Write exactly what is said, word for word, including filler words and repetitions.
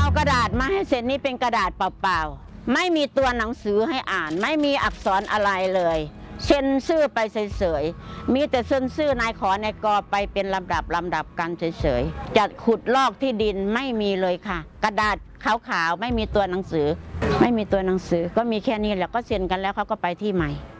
กระดาษมาให้เซ็นนี่เป็นกระดาษเปล่าๆไม่มีตัวหนังสือให้อ่านไม่มีอักษรอะไรเลยเซ็นชื่อไปเฉยๆมีแต่เซ็นชื่อนายขอนายกอไปเป็นลำดับลำดับกันเฉยๆจัดขุดลอกที่ดินไม่มีเลยค่ะกระดาษขาวๆไม่มีตัวหนังสือไม่มีตัวหนังสือก็มีแค่นี้แหละก็เซ็นกันแล้วเขาก็ไปที่ใหม่